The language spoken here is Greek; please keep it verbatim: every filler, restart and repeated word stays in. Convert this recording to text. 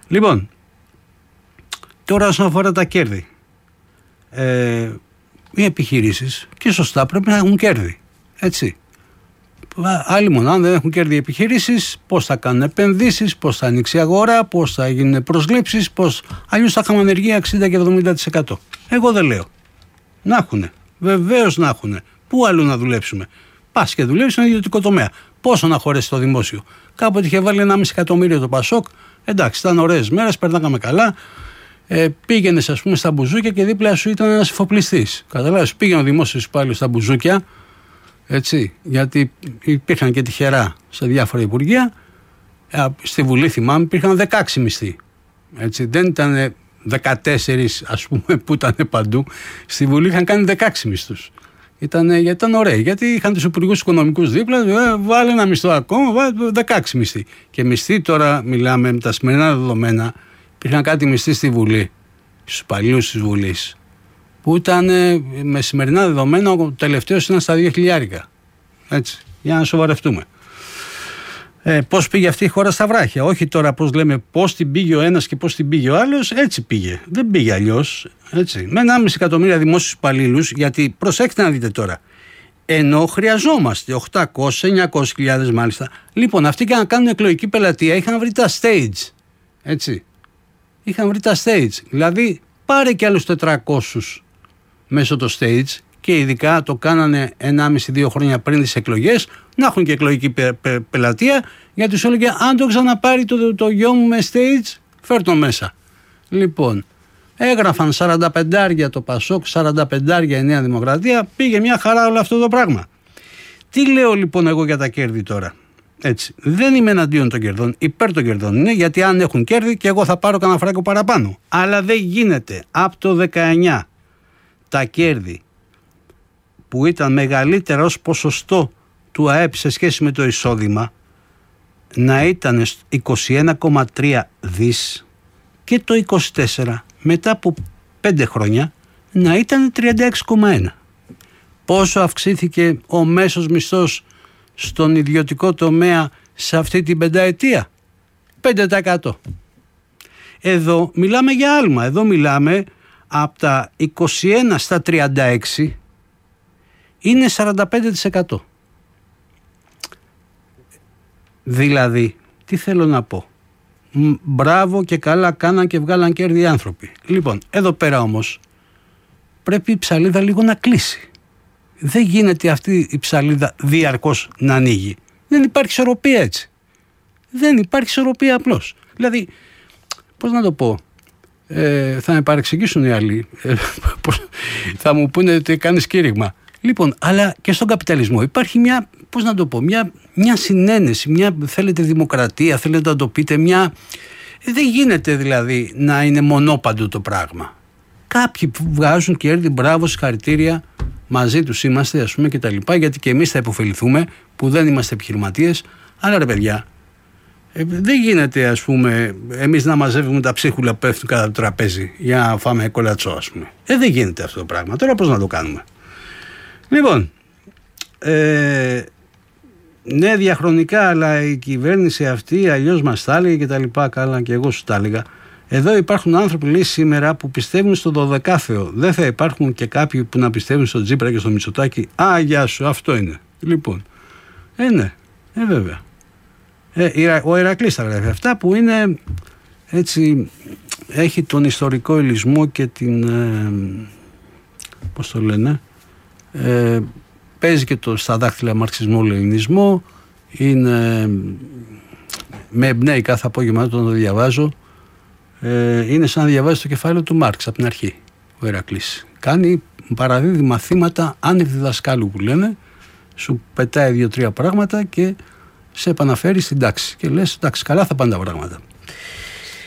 Λοιπόν, τώρα όσον αφορά τα κέρδη, ε, οι επιχειρήσεις και σωστά πρέπει να έχουν κέρδη, έτσι. Άλλοι μόνο αν δεν έχουν κέρδη οι επιχειρήσεις, πώς θα κάνουν επενδύσεις, πώς θα ανοίξει η αγορά, πώς θα γίνουν προσλήψεις, πώς αλλιώς θα είχαμε ανεργία εξήντα και εβδομήντα τοις εκατό. Εγώ δεν λέω. Να έχουνε. Βεβαίως να έχουνε. Πού αλλού να δουλέψουμε? Πας και δουλεύεις στον ιδιωτικό τομέα. Πόσο να χωρέσει το δημόσιο? Κάποτε είχε βάλει ένα μισό εκατομμύριο το Πασόκ. Εντάξει, ήταν ωραίες μέρες, περνάγαμε καλά. Ε, πήγαινες, ας πούμε, στα μπουζούκια και δίπλα σου ήταν ένας εφοπλιστής. Καταλάβεις, πήγαινε ο δημόσιος υπάλληλος στα μπουζούκια. Έτσι, γιατί υπήρχαν και τυχερά σε διάφορα υπουργεία. Στη Βουλή, θυμάμαι, υπήρχαν δεκαέξι μισθοί. Έτσι, δεν ήταν δεκατέσσερις, ας πούμε, που ήταν παντού. Στη Βουλή είχαν κάνει δεκαέξι μισθούς. Ήταν, γιατί ήταν ωραίοι, γιατί είχαν τους υπουργούς οικονομικούς δίπλα, ε, βάλε ένα μισθό ακόμα, βάλε δεκαέξι μισθοί. Και μισθοί τώρα, μιλάμε με τα σημερινά δεδομένα, υπήρχαν κάτι μισθοί στη Βουλή, στους υπαλλήλους της Βουλής, που ήταν με σημερινά δεδομένα, ο τελευταίος ήταν στα δύο χιλιάρικα. Έτσι, για να σοβαρευτούμε. Ε, πώς πήγε αυτή η χώρα στα βράχια? Όχι τώρα πώς λέμε πώς την πήγε ο ένας και πώς την πήγε ο άλλος, έτσι πήγε. Δεν πήγε αλλιώς. Έτσι. Με ενάμιση εκατομμύρια δημόσιους υπαλλήλους, γιατί προσέξτε να δείτε τώρα. Ενώ χρειαζόμαστε οκτακόσιες με εννιακόσιες χιλιάδες μάλιστα. Λοιπόν, αυτοί και να κάνουν εκλογική πελατεία είχαν βρει τα stage. Έτσι. Είχαν βρει τα stage. Δηλαδή, πάρε και άλλους τετρακόσιους μέσω το stage, και ειδικά το κάνανε ενάμιση με δύο χρόνια πριν τις εκλογές, να έχουν και εκλογική πε, πε, πελατεία, γιατί σου έλεγε αν το ξαναπάρει το, το, το γιο μου με stage, φέρ' το μέσα. Λοιπόν, έγραφαν σαράντα πεντάρια το Πασόκ, σαράντα πεντάρια η Νέα Δημοκρατία, πήγε μια χαρά όλο αυτό το πράγμα. Τι λέω λοιπόν εγώ για τα κέρδη τώρα? Έτσι, δεν είμαι εναντίον των κερδών, υπέρ των κερδών είναι, γιατί αν έχουν κέρδη και εγώ θα πάρω κανένα φράγκο παραπάνω. Αλλά δεν γίνεται από το δεκαεννιά τα κέρδη που ήταν μεγαλύτερα ως ποσοστό του ΑΕΠ σε σχέση με το εισόδημα να ήταν είκοσι ένα κόμμα τρία δις και το είκοσι τέσσερα μετά από πέντε χρόνια να ήταν τριάντα έξι κόμμα ένα. Πόσο αυξήθηκε ο μέσος μισθός στον ιδιωτικό τομέα σε αυτή την πενταετία? πέντε τοις εκατό. Εδώ μιλάμε για άλμα. Εδώ μιλάμε από τα είκοσι ένα στα τριάντα έξι είναι σαράντα πέντε τοις εκατό. Δηλαδή, τι θέλω να πω? Μπράβο και καλά κάναν και βγάλαν κέρδη οι άνθρωποι. Λοιπόν, εδώ πέρα όμως πρέπει η ψαλίδα λίγο να κλείσει. Δεν γίνεται αυτή η ψαλίδα διαρκώς να ανοίγει. Δεν υπάρχει ισορροπία έτσι. Δεν υπάρχει ισορροπία απλώς. Δηλαδή, πώς να το πω, ε, θα με παρεξηγήσουν οι άλλοι, ε, θα μου πούνε ότι κάνεις κήρυγμα. Λοιπόν, αλλά και στον καπιταλισμό υπάρχει μια, πώς να το πω, μια, μια συνένεση, μια, θέλετε δημοκρατία, θέλετε να το πείτε, μια... Δεν γίνεται δηλαδή να είναι μονόπαντο το πράγμα. Κάποιοι που βγάζουν κέρδη, μπράβο, συγχαρητήρια, μαζί τους είμαστε, ας πούμε, και τα λοιπά, γιατί και εμείς θα υποφεληθούμε που δεν είμαστε επιχειρηματίες. Αλλά ρε παιδιά, ε, δεν γίνεται, ας πούμε, εμείς να μαζεύουμε τα ψίχουλα που πέφτουν κατά το τραπέζι για να φάμε κολατσό, ας πούμε. Ε, δεν γίνεται αυτό το πράγμα. Τώρα πώς να το κάνουμε? Λοιπόν, ε, ναι, διαχρονικά, αλλά η κυβέρνηση αυτή αλλιώς μας τα έλεγε και τα λοιπά. Καλά, και εγώ σου τα έλεγα. Εδώ υπάρχουν άνθρωποι, λέει, σήμερα που πιστεύουν στο δωδεκάθεο. Δεν θα υπάρχουν και κάποιοι που να πιστεύουν στο Τζίπρα και στο Μητσοτάκη? Α, γεια σου, αυτό είναι. Λοιπόν, ε, ναι, ε, βέβαια. Ε, ο Ηρακλής τα γράφει αυτά, που είναι έτσι, έχει τον ιστορικό υλισμό και την, ε, πώς το λένε, ε, παίζει και το στα δάχτυλα μαρξισμό-λενινισμό, είναι, με εμπνέει κάθε απόγευμα όταν το διαβάζω, ε, είναι σαν να διαβάζει το κεφάλαιο του Μάρξ από την αρχή ο Ηρακλής. Κάνει, παραδίδει μαθήματα άνευ διδασκάλου που λένε, σου πετάει δύο-τρία πράγματα και σε επαναφέρει στην τάξη και λες εντάξει, καλά θα πάνε τα πράγματα.